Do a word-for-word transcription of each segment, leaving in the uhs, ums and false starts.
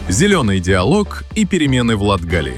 Зеленый диалог и перемены в Латгалии.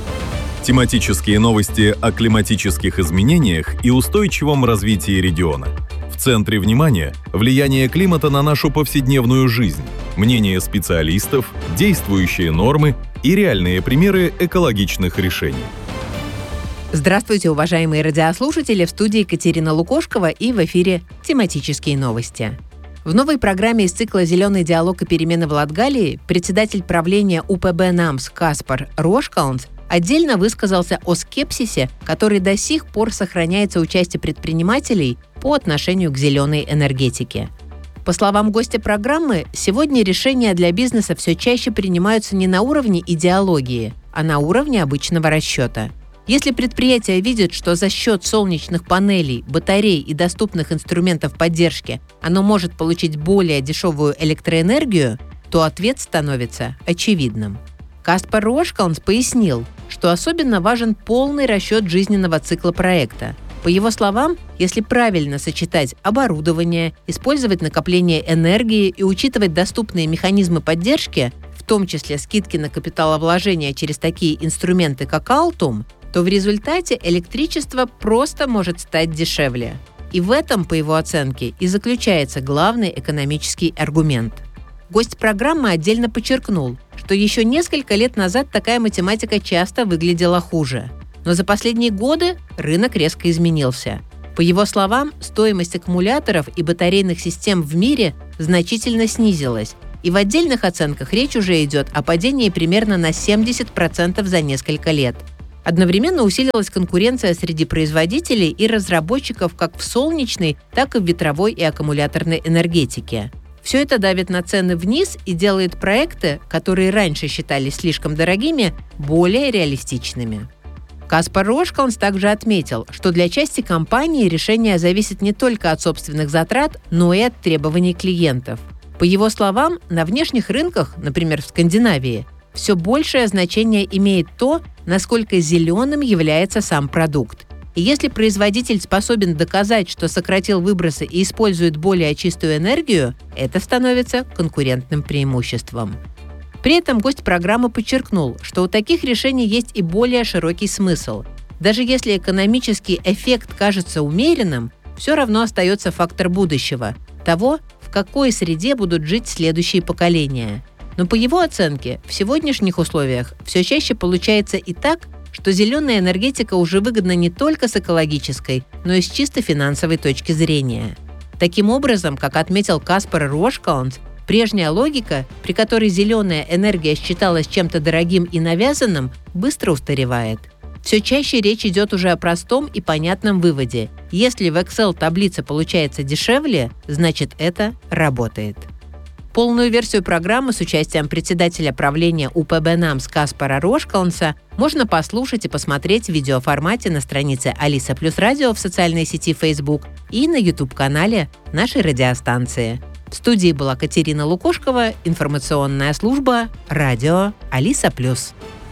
Тематические новости о климатических изменениях и устойчивом развитии региона. В центре внимания – влияние климата на нашу повседневную жизнь, мнения специалистов, действующие нормы и реальные примеры экологичных решений. Здравствуйте, уважаемые радиослушатели! В студии Екатерина Лукошкова и в эфире «Тематические новости». В новой программе из цикла «Зеленый диалог и перемены в Латгалии» председатель правления УПБ НАМС Каспар Рошкалнс отдельно высказался о скепсисе, который до сих пор сохраняется у части предпринимателей по отношению к зеленой энергетике. По словам гостя программы, сегодня решения для бизнеса все чаще принимаются не на уровне идеологии, а на уровне обычного расчета. Если предприятие видит, что за счет солнечных панелей, батарей и доступных инструментов поддержки оно может получить более дешевую электроэнергию, то ответ становится очевидным. Каспар Рошкалнс пояснил, что особенно важен полный расчет жизненного цикла проекта. По его словам, если правильно сочетать оборудование, использовать накопление энергии и учитывать доступные механизмы поддержки, в том числе скидки на капиталовложения через такие инструменты, как Altum, то в результате электричество просто может стать дешевле. И в этом, по его оценке, и заключается главный экономический аргумент. Гость программы отдельно подчеркнул, что еще несколько лет назад такая математика часто выглядела хуже. Но за последние годы рынок резко изменился. По его словам, стоимость аккумуляторов и батарейных систем в мире значительно снизилась, и в отдельных оценках речь уже идет о падении примерно на семьдесят процентов за несколько лет. Одновременно усилилась конкуренция среди производителей и разработчиков как в солнечной, так и в ветровой и аккумуляторной энергетике. Все это давит на цены вниз и делает проекты, которые раньше считались слишком дорогими, более реалистичными. Каспар Рошкалнс также отметил, что для части компаний решение зависит не только от собственных затрат, но и от требований клиентов. По его словам, на внешних рынках, например, в Скандинавии, все большее значение имеет то, насколько зеленым является сам продукт. И если производитель способен доказать, что сократил выбросы и использует более чистую энергию, это становится конкурентным преимуществом. При этом гость программы подчеркнул, что у таких решений есть и более широкий смысл. Даже если экономический эффект кажется умеренным, все равно остается фактор будущего – того, в какой среде будут жить следующие поколения. Но по его оценке, в сегодняшних условиях все чаще получается и так, что зеленая энергетика уже выгодна не только с экологической, но и с чисто финансовой точки зрения. Таким образом, как отметил Каспар Рошкалнс, прежняя логика, при которой зеленая энергия считалась чем-то дорогим и навязанным, быстро устаревает. Все чаще речь идет уже о простом и понятном выводе. Если в Excel-таблице получается дешевле, значит это работает. Полную версию программы с участием председателя правления УПБ НАМС Каспара Рошкалнса можно послушать и посмотреть в видеоформате на странице Алиса Плюс Радио в социальной сети Facebook и на YouTube-канале нашей радиостанции. В студии была Екатерина Лукошкова, информационная служба «Радио Алиса Плюс».